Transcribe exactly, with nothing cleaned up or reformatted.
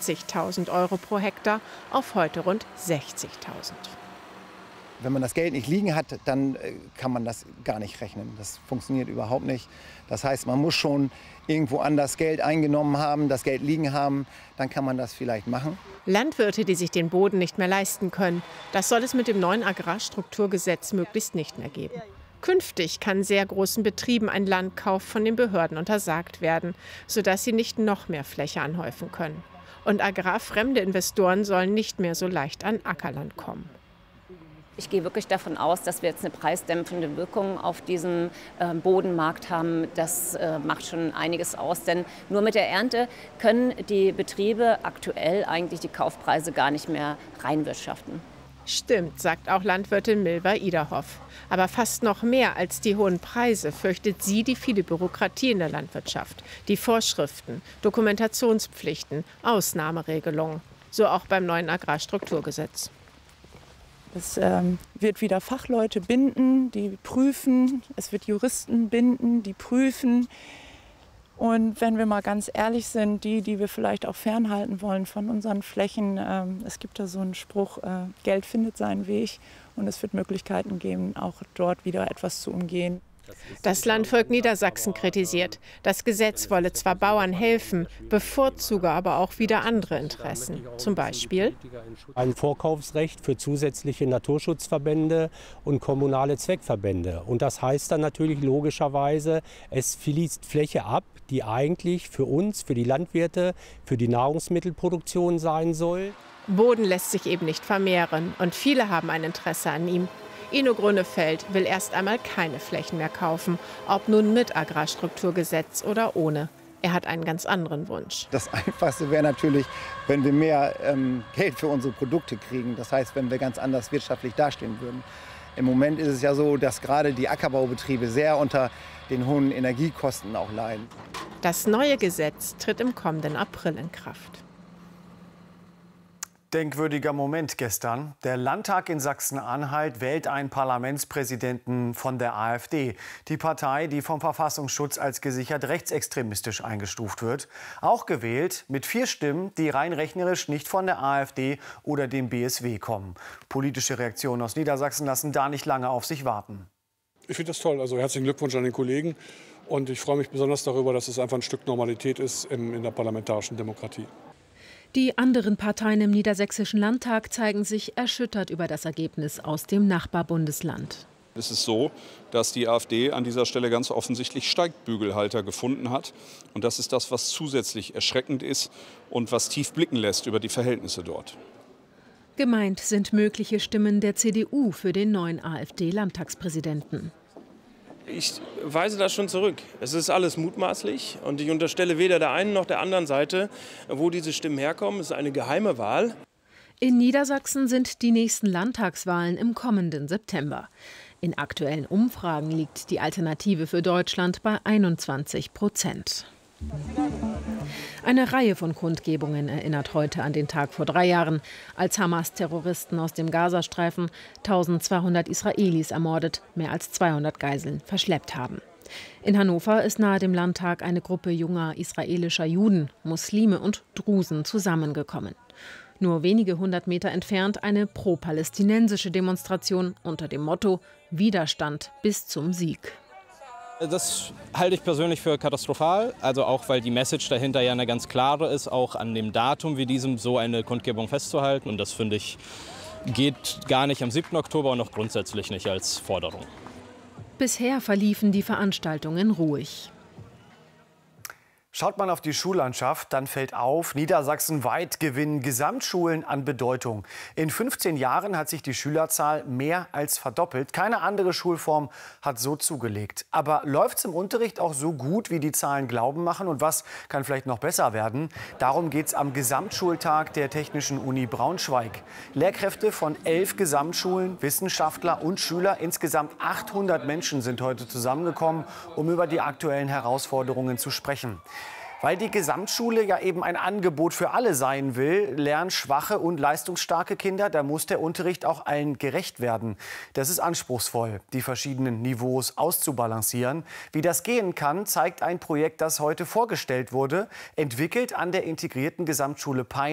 zwanzigtausend Euro pro Hektar auf heute rund sechzigtausend. Wenn man das Geld nicht liegen hat, dann kann man das gar nicht rechnen. Das funktioniert überhaupt nicht. Das heißt, man muss schon irgendwo anders Geld eingenommen haben, das Geld liegen haben, dann kann man das vielleicht machen. Landwirte, die sich den Boden nicht mehr leisten können, das soll es mit dem neuen Agrarstrukturgesetz möglichst nicht mehr geben. Künftig kann sehr großen Betrieben ein Landkauf von den Behörden untersagt werden, sodass sie nicht noch mehr Fläche anhäufen können. Und agrarfremde Investoren sollen nicht mehr so leicht an Ackerland kommen. Ich gehe wirklich davon aus, dass wir jetzt eine preisdämpfende Wirkung auf diesem äh, Bodenmarkt haben. Das äh, macht schon einiges aus, denn nur mit der Ernte können die Betriebe aktuell eigentlich die Kaufpreise gar nicht mehr reinwirtschaften. Stimmt, sagt auch Landwirtin Milva Iderhoff. Aber fast noch mehr als die hohen Preise fürchtet sie die viele Bürokratie in der Landwirtschaft. Die Vorschriften, Dokumentationspflichten, Ausnahmeregelungen. So auch beim neuen Agrarstrukturgesetz. Es ähm, wird wieder Fachleute binden, die prüfen. Es wird Juristen binden, die prüfen. Und wenn wir mal ganz ehrlich sind, die, die wir vielleicht auch fernhalten wollen von unseren Flächen, ähm, es gibt da so einen Spruch, äh, Geld findet seinen Weg. Und es wird Möglichkeiten geben, auch dort wieder etwas zu umgehen. Das Landvolk Niedersachsen kritisiert, das Gesetz wolle zwar Bauern helfen, bevorzuge aber auch wieder andere Interessen. Zum Beispiel ein Vorkaufsrecht für zusätzliche Naturschutzverbände und kommunale Zweckverbände. Und das heißt dann natürlich logischerweise, es fließt Fläche ab, die eigentlich für uns, für die Landwirte, für die Nahrungsmittelproduktion sein soll. Boden lässt sich eben nicht vermehren und viele haben ein Interesse an ihm. Ino Grunefeld will erst einmal keine Flächen mehr kaufen, ob nun mit Agrarstrukturgesetz oder ohne. Er hat einen ganz anderen Wunsch. Das Einfachste wäre natürlich, wenn wir mehr ähm, Geld für unsere Produkte kriegen. Das heißt, wenn wir ganz anders wirtschaftlich dastehen würden. Im Moment ist es ja so, dass gerade die Ackerbaubetriebe sehr unter den hohen Energiekosten auch leiden. Das neue Gesetz tritt im kommenden April in Kraft. Denkwürdiger Moment gestern. Der Landtag in Sachsen-Anhalt wählt einen Parlamentspräsidenten von der AfD. Die Partei, die vom Verfassungsschutz als gesichert rechtsextremistisch eingestuft wird. Auch gewählt mit vier Stimmen, die rein rechnerisch nicht von der AfD oder dem B S W kommen. Politische Reaktionen aus Niedersachsen lassen da nicht lange auf sich warten. Ich finde das toll. Also herzlichen Glückwunsch an den Kollegen. Und ich freue mich besonders darüber, dass es einfach ein Stück Normalität ist in der parlamentarischen Demokratie. Die anderen Parteien im Niedersächsischen Landtag zeigen sich erschüttert über das Ergebnis aus dem Nachbarbundesland. Es ist so, dass die AfD an dieser Stelle ganz offensichtlich Steigbügelhalter gefunden hat. Und das ist das, was zusätzlich erschreckend ist und was tief blicken lässt über die Verhältnisse dort. Gemeint sind mögliche Stimmen der C D U für den neuen AfD-Landtagspräsidenten. Ich weise das schon zurück. Es ist alles mutmaßlich und ich unterstelle weder der einen noch der anderen Seite, wo diese Stimmen herkommen. Es ist eine geheime Wahl. In Niedersachsen sind die nächsten Landtagswahlen im kommenden September. In aktuellen Umfragen liegt die Alternative für Deutschland bei einundzwanzig Prozent. Eine Reihe von Kundgebungen erinnert heute an den Tag vor drei Jahren, als Hamas-Terroristen aus dem Gazastreifen eintausendzweihundert Israelis ermordet, mehr als zweihundert Geiseln verschleppt haben. In Hannover ist nahe dem Landtag eine Gruppe junger israelischer Juden, Muslime und Drusen zusammengekommen. Nur wenige hundert Meter entfernt eine pro-palästinensische Demonstration unter dem Motto Widerstand bis zum Sieg. Das halte ich persönlich für katastrophal, also auch weil die Message dahinter ja eine ganz klare ist, auch an dem Datum wie diesem so eine Kundgebung festzuhalten. Und das, finde ich, geht gar nicht am siebten Oktober und auch grundsätzlich nicht als Forderung. Bisher verliefen die Veranstaltungen ruhig. Schaut man auf die Schullandschaft, dann fällt auf, niedersachsenweit gewinnen Gesamtschulen an Bedeutung. In fünfzehn Jahren hat sich die Schülerzahl mehr als verdoppelt. Keine andere Schulform hat so zugelegt. Aber läuft es im Unterricht auch so gut, wie die Zahlen glauben machen? Und was kann vielleicht noch besser werden? Darum geht es am Gesamtschultag der Technischen Uni Braunschweig. Lehrkräfte von elf Gesamtschulen, Wissenschaftler und Schüler, insgesamt achthundert Menschen sind heute zusammengekommen, um über die aktuellen Herausforderungen zu sprechen. Weil die Gesamtschule ja eben ein Angebot für alle sein will, lernen schwache und leistungsstarke Kinder, da muss der Unterricht auch allen gerecht werden. Das ist anspruchsvoll, die verschiedenen Niveaus auszubalancieren. Wie das gehen kann, zeigt ein Projekt, das heute vorgestellt wurde, entwickelt an der integrierten Gesamtschule Peine.